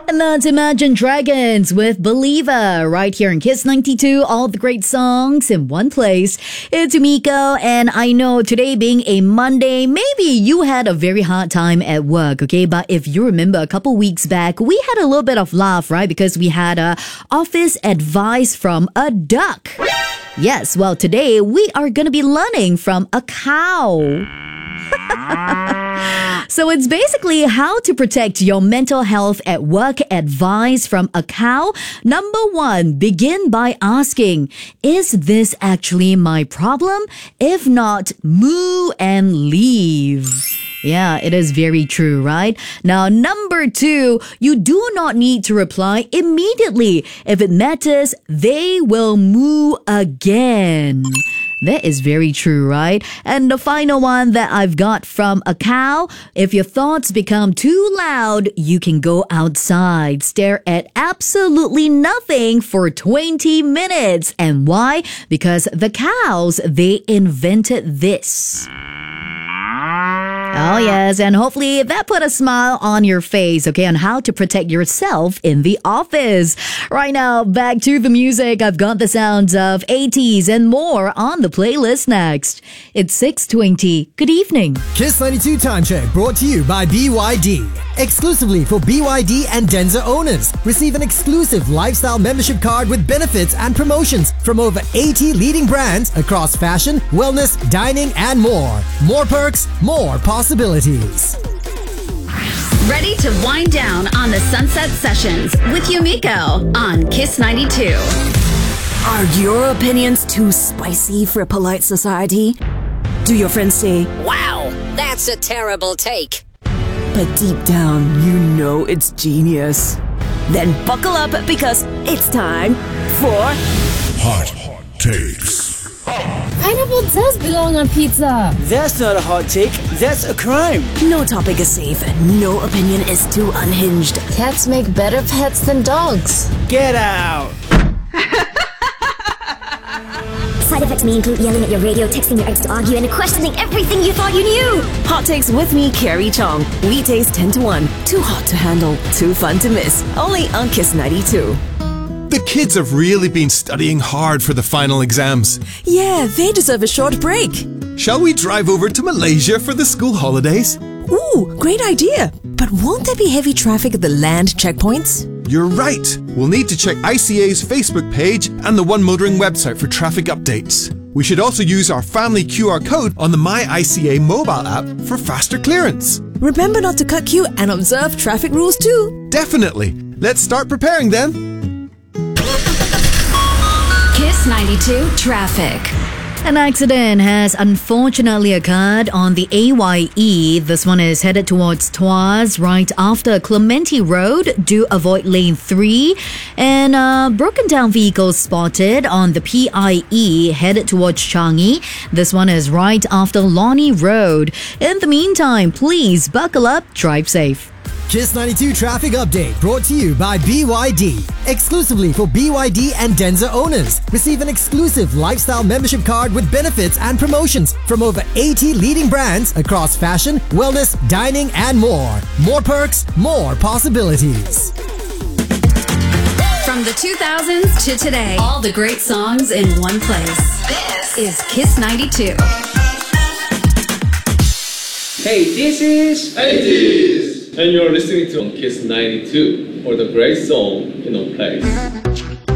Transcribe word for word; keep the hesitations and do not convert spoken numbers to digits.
And that's Imagine Dragons with Believer right here in Kiss ninety-two. All the great songs in one place. It's Umiko, and I know today being a Monday, maybe you had a very hard time at work, okay? But if you remember a couple weeks back, we had a little bit of laugh, right? Because we had a office advice from a duck. Yes, well, today we are going to be learning from a cow. So it's basically how to protect your mental health at work advice from a cow. Number one, begin by asking, is this actually my problem? If not, moo and leave. Yeah, it is very true, right? Now, number two, you do not need to reply immediately. If it matters, they will moo again. That is very true, right? And the final one that I've got from a cow, if your thoughts become too loud, you can go outside, stare at absolutely nothing for twenty minutes. And why? Because the cows, they invented this. Oh, yes, and hopefully that put a smile on your face, okay, on how to protect yourself in the office. Right now, back to the music. I've got the sounds of eighties and more on the playlist next. It's six twenty. Good evening. Kiss ninety-two Time Check brought to you by B Y D. Exclusively for B Y D and Denza owners. Receive an exclusive lifestyle membership card with benefits and promotions from over eighty leading brands across fashion, wellness, dining, and more. More perks, more possibilities. Ready to wind down on the Sunset Sessions with Umiko on Kiss ninety-two. Are your opinions too spicy for a polite society? Do your friends say, "Wow, that's a terrible take"? But deep down, you know it's genius. Then buckle up because it's time for Hot Takes. Pineapple does belong on pizza. That's not a hot take, that's a crime. No topic is safe, no opinion is too unhinged. Cats make better pets than dogs. Get out. Side effects may include yelling at your radio, texting your ex to argue, and questioning everything you thought you knew. Hot Takes with me, Carrie Chong. Weekdays ten to one. Too hot to handle, too fun to miss. Only on Kiss ninety-two. The kids have really been studying hard for the final exams. Yeah, they deserve a short break. Shall we drive over to Malaysia for the school holidays? Ooh, great idea. But won't there be heavy traffic at the land checkpoints? You're right. We'll need to check I C A's Facebook page and the One Motoring website for traffic updates. We should also use our family Q R code on the My I C A mobile app for faster clearance. Remember not to cut queue and observe traffic rules too. Definitely. Let's start preparing then. Kiss ninety-two Traffic. An accident has unfortunately occurred on the A Y E. This one is headed towards Tuas right after Clementi Road. Do avoid lane three. And uh, broken down vehicles spotted on the P I E headed towards Changi. This one is right after Lonnie Road. In the meantime, please buckle up, drive safe. Kiss ninety-two Traffic Update brought to you by B Y D. Exclusively for B Y D and Denza owners. Receive an exclusive lifestyle membership card with benefits and promotions from over eighty leading brands across fashion, wellness, dining, and more. More perks, more possibilities. From the two thousands to today, all the great songs in one place. This is Kiss ninety-two. Hey, this is eighties! And you're listening to Kiss ninety-two for the great song in one place.